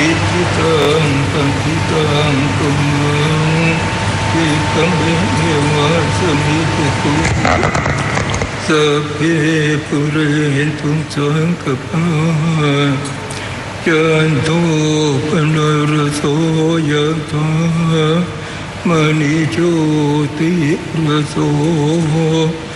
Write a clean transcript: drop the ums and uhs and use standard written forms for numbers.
อิจิตังปฏิตังตุมหังอิกัมเบวะสมิจตุสัพเพปุเรนตุสังกปาจันโทปนรโสยถามณีโชติรโส